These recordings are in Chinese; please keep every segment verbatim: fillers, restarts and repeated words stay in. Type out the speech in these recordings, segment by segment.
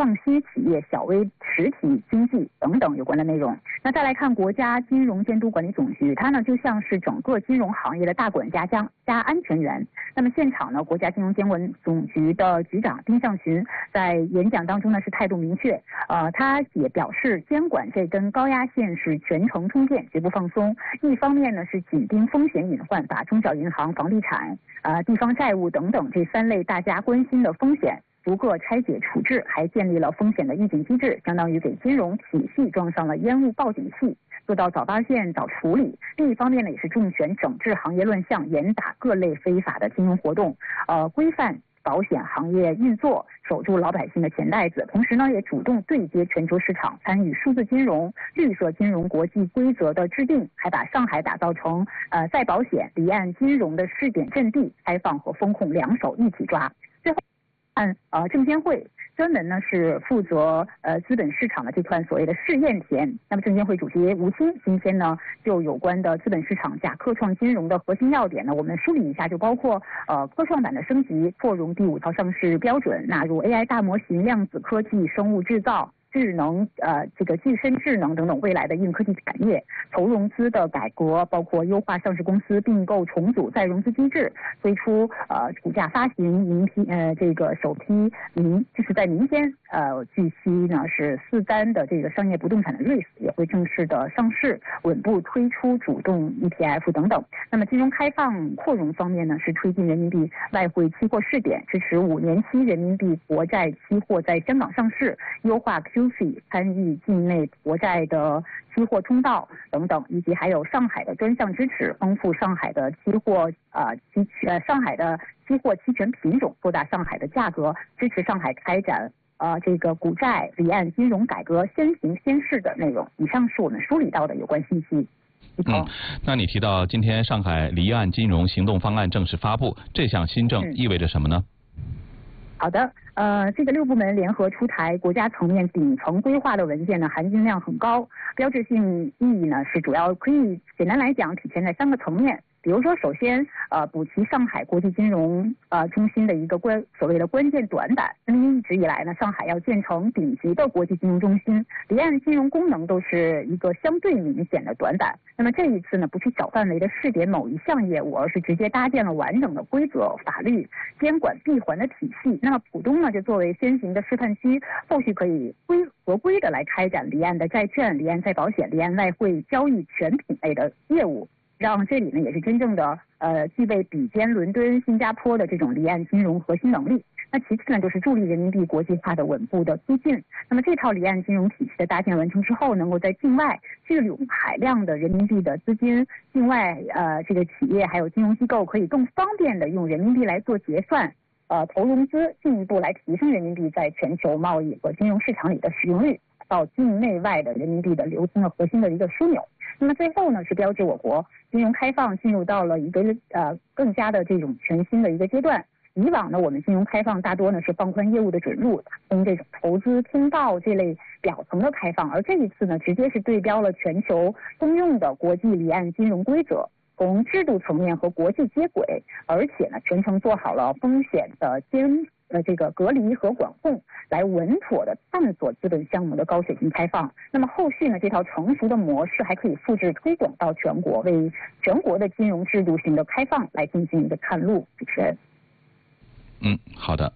创新企业、小微实体经济等等有关的内容。那再来看国家金融监督管理总局，它呢就像是整个金融行业的大管家加加安全员。那么现场呢，国家金融监管总局的局长丁向群在演讲当中呢是态度明确，呃，他也表示监管这根高压线是全程充电，绝不放松。一方面呢是紧盯风险隐患，把中小银行、房地产、呃地方债务等等这三类大家关心的风险逐个拆解处置，还建立了风险的预警机制，相当于给金融体系装上了烟雾报警器，做到早发现、早处理。另一方面呢，也是重拳整治行业乱象，严打各类非法的金融活动，呃，规范保险行业运作，守住老百姓的钱袋子。同时呢，也主动对接全球市场，参与数字金融、绿色金融国际规则的制定，还把上海打造成呃再保险、离岸金融的试点阵地，开放和风控两手一起抓。最后，按呃证监会专门呢是负责呃资本市场的这块所谓的试验田。那么证监会主席吴清今天呢就有关的资本市场假科创金融的核心要点呢，我们梳理一下，就包括呃科创板的升级，扩容第五套上市标准，纳入 A I 大模型、量子科技、生物制造、智能呃这个具身智能等等未来的硬科技产业，投融资的改革，包括优化上市公司并购重组再融资机制，推出呃股价发行明批呃这个首批明就是在明天呃据悉呢是四单的这个商业不动产的 R E I S 也会正式的上市，稳步推出主动 E T F 等等。那么金融开放扩容方面呢，是推进人民币外汇期货试点，支持五年期人民币国债期货在香港上市，优化 Q参与境内国债的期货通道等等，以及还有上海的专项支持，丰富上海的期货呃期呃上海的期货期权品种，扩大上海的价格，支持上海开展呃这个股债离岸金融改革先行先试的内容。以上是我们梳理到的有关信息。 嗯，那你提到今天上海离岸金融行动方案正式发布，这项新政意味着什么呢？ 好的，呃，这个六部门联合出台国家层面顶层规划的文件呢，含金量很高，标志性意义呢是主要可以简单来讲体现在三个层面。比如说，首先，呃，补齐上海国际金融呃中心的一个关所谓的关键短板。因为一直以来呢，上海要建成顶级的国际金融中心，离岸金融功能都是一个相对明显的短板。那么这一次呢，不是小范围的试点某一项业务，而是直接搭建了完整的规则、法律、监管闭环的体系。那么浦东呢，就作为先行的示范区，后续可以规合规的来开展离岸的债券、离岸再保险、离岸外汇交易全品类的业务。让这里呢也是真正的呃具备比肩伦敦、新加坡的这种离岸金融核心能力。那其次呢，就是助力人民币国际化的稳步的推进。那么这套离岸金融体系的搭建完成之后，能够在境外聚拢海量的人民币的资金，境外呃这个企业还有金融机构可以更方便的用人民币来做结算、呃投融资，进一步来提升人民币在全球贸易和金融市场里的使用率，到境内外的人民币的流通的核心的一个枢纽。那么最后呢，是标志我国金融开放进入到了一个呃更加的这种全新的一个阶段。以往呢，我们金融开放大多呢是放宽业务的准入，从这种投资通道这类表层的开放，而这一次呢，直接是对标了全球通用的国际离岸金融规则，从制度层面和国际接轨，而且呢，全程做好了风险的监呃这个隔离和管控，来稳妥的探索资本项目的高水平开放。那么后续呢，这套成熟的模式还可以复制推广到全国，为全国的金融制度性的开放来进行一个探路。主持人。 嗯，好的。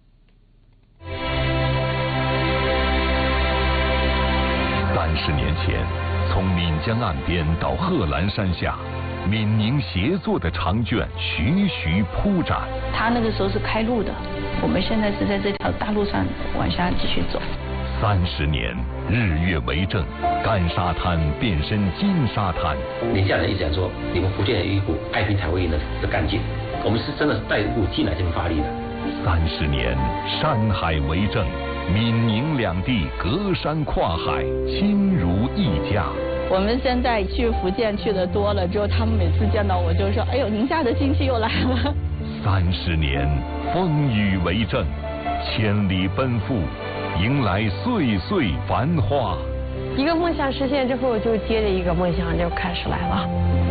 三十年前，从岷江岸边到贺兰山下，闽宁协作的长卷徐徐铺展。 他那个时候是开路的，我们现在是在这条大路上往下继续走。 三十年，日月为证，干沙滩变身金沙滩。 宁夏人一直讲说，你们福建有一股爱拼才会赢的的干劲，我们是真的是带一股劲来这边发力的。 三十年，山海为证，闽宁两地隔山跨海，亲如一家。 我们现在去福建去的多了之后，他们每次见到我就说：“哎呦，宁夏的亲戚又来了。” 三十年，风雨为证，千里奔赴，迎来岁岁繁华。 一个梦想实现之后，就接着一个梦想就开始来了。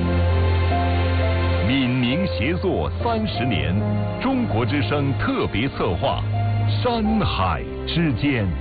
闽宁协作三十年，中国之声特别策划，山海之间。